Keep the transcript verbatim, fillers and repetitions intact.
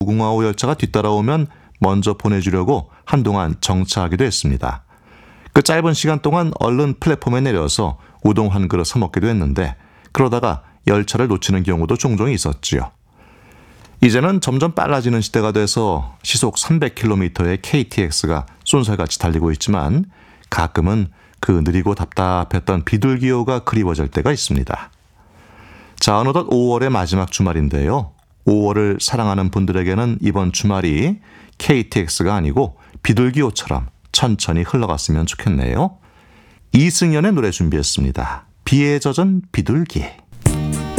무궁화호 열차가 뒤따라오면 먼저 보내주려고 한동안 정차하기도 했습니다. 그 짧은 시간 동안 얼른 플랫폼에 내려서 우동 한 그릇 사 먹기도 했는데 그러다가 열차를 놓치는 경우도 종종 있었지요. 이제는 점점 빨라지는 시대가 돼서 시속 삼백 킬로미터의 케이티엑스가 쏜살같이 달리고 있지만 가끔은 그 느리고 답답했던 비둘기호가 그리워질 때가 있습니다. 자, 어느덧 오월의 마지막 주말인데요. 오월을 사랑하는 분들에게는 이번 주말이 케이티엑스가 아니고 비둘기호처럼 천천히 흘러갔으면 좋겠네요. 이승연의 노래 준비했습니다. 비에 젖은 비둘기.